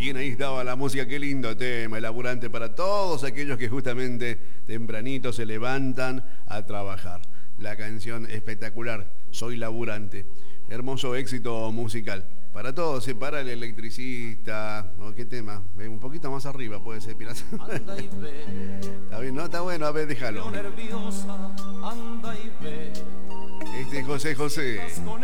Bien, ahí estaba la música, qué lindo tema, el laburante para todos aquellos que justamente tempranito se levantan a trabajar. La canción espectacular, Soy laburante. Hermoso éxito musical. Para todos, para el electricista, ¿no? ¿Qué tema? Un poquito más arriba puede ser, pirata. Está bien, ¿no? Está bueno, a ver, déjalo. José José.